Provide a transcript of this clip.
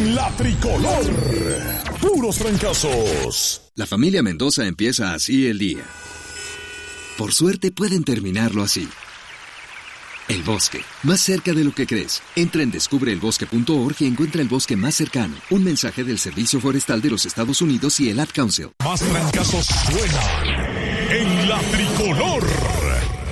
en la tricolor. Puros trancazos. La familia Mendoza empieza así el día. Por suerte pueden terminarlo así. El bosque, más cerca de lo que crees. Entra en descubreelbosque.org y encuentra el bosque más cercano. Un mensaje del Servicio Forestal de los Estados Unidos y el Ad Council. Más trancazos suenan en la tricolor.